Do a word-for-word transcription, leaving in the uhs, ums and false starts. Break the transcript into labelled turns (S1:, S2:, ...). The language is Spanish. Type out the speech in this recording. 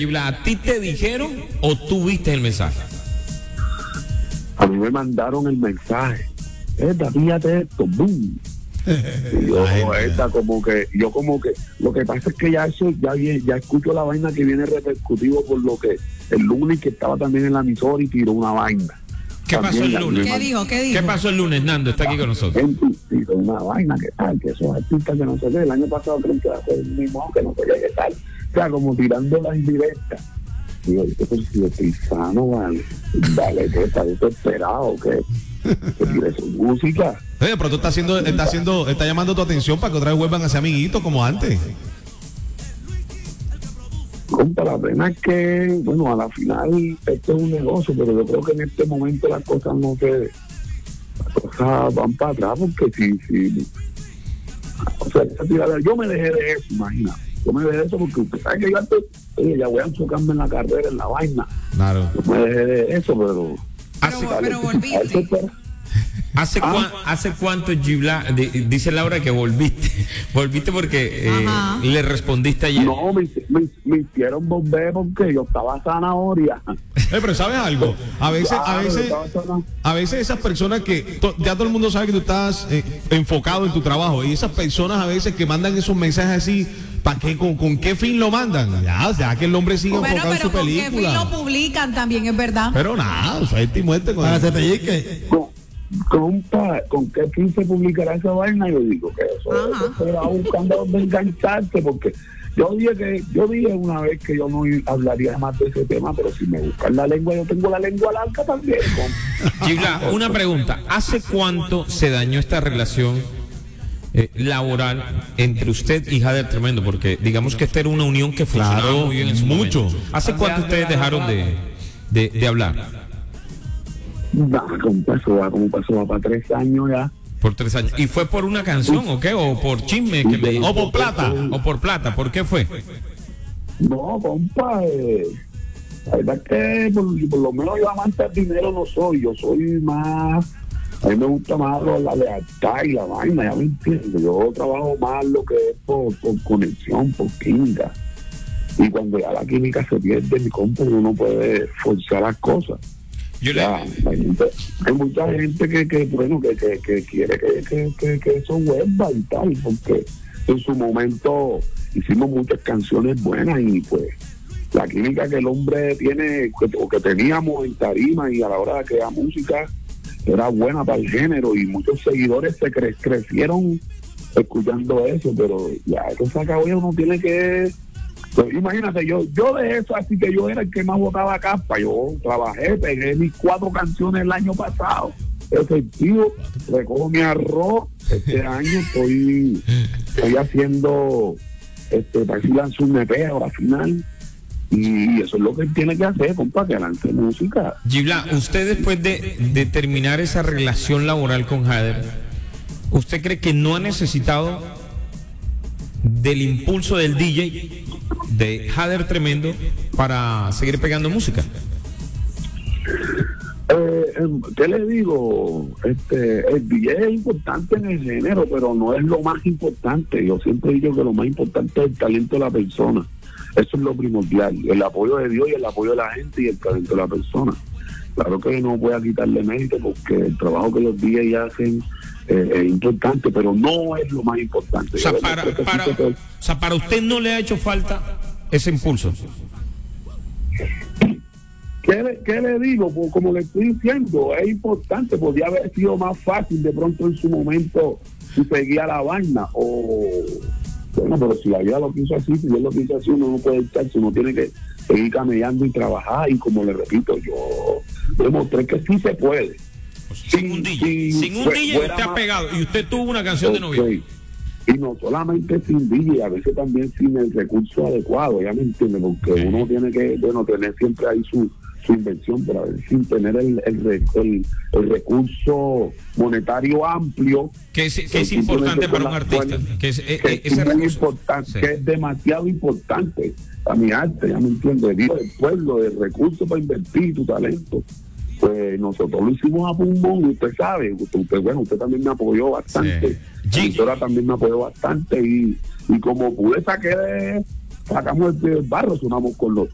S1: ¿A ti te dijeron o tú viste el mensaje?
S2: A mí me mandaron el mensaje. Esta, fíjate esto, boom. Y yo, esta, como que, yo como que, lo que pasa es que ya eso, ya, ya escucho la vaina que viene repercutivo por lo que el lunes que estaba también en la emisora y tiró una vaina.
S1: ¿Qué pasó el lunes?
S3: ¿Qué dijo? ¿Qué dijo?
S1: ¿Qué pasó el lunes? Nando está aquí con nosotros.
S2: Tiró una vaina que tal, que esos artistas que no sé qué, el año pasado creo que va a ser el mismo, que no sé qué tal. O sea, como tirando las indirectas. Digo, yo pues si yo estoy sano, vale, dale, que está desesperado, que, que tire su música.
S4: Oye, pero tú estás haciendo, está haciendo, está llamando tu atención para que otra vez vuelvan a ser amiguitos como antes.
S2: Compa, la pena es que, bueno, a la final esto es un negocio, pero yo creo que en este momento las cosas no se, las cosas van para atrás, porque si, si, o sea, esa tirada, yo me dejé de eso, imagínate. Yo me dejé de eso porque usted sabe que yo antes, oye, ya voy a enfocarme en la carrera, en la vaina.
S4: Claro.
S2: Yo me dejé de eso, pero...
S3: Pero, pero volviste.
S1: ¿Hace,
S2: ¿Ah?
S1: cuan, ¿Hace cuánto, Gibla, de, dice Laura que volviste? Volviste porque eh, le respondiste ayer.
S2: No, me, me, me hicieron volver porque yo estaba zanahoria.
S4: Eh, pero ¿sabes algo? A veces,
S2: Claro,
S4: a veces, a veces esas personas que to, ya todo el mundo sabe que tú estás eh, enfocado en tu trabajo, y esas personas a veces que mandan esos mensajes así, ¿para qué? ¿Con, con qué fin lo mandan? Ya, ya que el hombre siga
S3: Bueno,
S4: enfocado en
S3: pero
S4: su
S3: con qué
S4: película.
S3: fin lo publican también, es verdad.
S4: Pero nada, suerte y muerte con
S5: Para
S4: eso.
S5: que se pellizque.
S2: Con, compa, ¿con qué fin se publicará esa vaina? Yo digo que eso,
S3: Ajá.
S2: eso se va buscando donde engancharte, porque yo dije que yo dije una vez que yo no hablaría más de ese tema, pero si me buscan la lengua, yo tengo la lengua larga también.
S1: Gibla, una pregunta. ¿Hace cuánto se dañó esta relación eh, laboral entre usted y Hader Tremendo? Porque digamos que esta era una unión que funcionaba
S4: Claro,
S1: muy bien en su
S4: mucho.
S1: momento. ¿Hace cuánto ustedes dejaron de, de, de hablar?
S2: No, como pasó, va, como pasó, va para tres años ya.
S1: Por tres años. ¿Y fue por una canción o qué? ¿O por chisme? Que me... ¿O por plata? ¿O por plata? ¿Por qué fue?
S2: No, compa, eh, la verdad es que por, por lo menos yo amante del dinero no soy, yo soy más, a mí me gusta más lo, la lealtad y la vaina, ya me entiendo, yo trabajo más lo que es por, por conexión, por química, y cuando ya la química se pierde, mi compa, uno no puede forzar las cosas.
S1: Yo le...
S2: Ya, hay, mucha, hay mucha gente que, que bueno, que, que, que quiere que, que, que, que eso vuelva y tal, porque en su momento hicimos muchas canciones buenas y pues la química que el hombre tiene que, o que teníamos en tarima y a la hora de crear música era buena para el género y muchos seguidores se cre crecieron escuchando eso, pero ya eso se acabó y uno tiene que... Pues imagínate, yo yo de eso, así que yo era el que más botaba capa. Yo trabajé, pegué mis cuatro canciones el año pasado, efectivo, recojo mi arroz. Este año estoy estoy haciendo, este, para si lanzo un E P ahora final, y eso es lo que él tiene que hacer, compa, que lance música.
S1: Gibla, usted después de, de terminar esa relación laboral con Hader, ¿usted cree que no ha necesitado del impulso del D J de Hader Tremendo para seguir pegando música?
S2: Eh, ¿Qué le digo? Este, el D J es importante en el género, pero no es lo más importante. Yo siempre digo que lo más importante es el talento de la persona. Eso es lo primordial, el apoyo de Dios y el apoyo de la gente y el talento de la persona. Claro que no voy a quitarle mérito porque el trabajo que los D J hacen eh, es importante, pero no es lo más importante.
S1: O sea, para, para, o sea, para usted no le ha hecho falta ese impulso.
S2: ¿Qué le, ¿Qué le digo? Pues como le estoy diciendo, es importante, podría haber sido más fácil de pronto en su momento si seguía la vaina, o bueno, pero si la vida lo quiso así, si Dios lo quiso así, uno no puede estar, uno tiene que seguir camellando y trabajar, y como le repito, yo demostré que sí se puede.
S1: Sin, sin un D J, sin, sin un D J usted ha pegado, y usted tuvo una canción okay. de noviembre.
S2: Y no solamente sin D J, a veces también sin el recurso adecuado, ya me entiende, porque okay. uno tiene que, bueno, tener siempre ahí su, su inversión, pero a veces sin tener el, el, el, el recurso monetario amplio.
S1: Que es, que es importante para un artista.
S2: Cual,
S1: que es,
S2: que
S1: eh,
S2: es, muy importante, sí. que es demasiado importante a mi arte, ya me entiende, digo, el pueblo, el recurso para invertir tu talento. Pues nosotros lo hicimos a pulmón, usted sabe, usted, usted, bueno, usted también me apoyó bastante, sí. La también me apoyó bastante, y, y como pude saqué de, sacamos el, el barro, sonamos con los